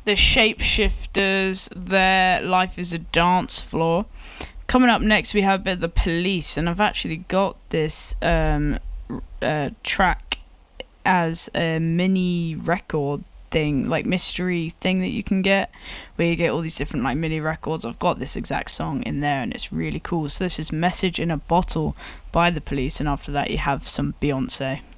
The Shapeshifters, their Life is a Dance Floor. Coming up next, we have a bit of The Police, and I've actually got this track as a mini record thing, like mystery thing that you can get, where you get all these different like mini records. I've got this exact song in there, and it's really cool. So this is Message in a Bottle by The Police, and after that you have some Beyonce.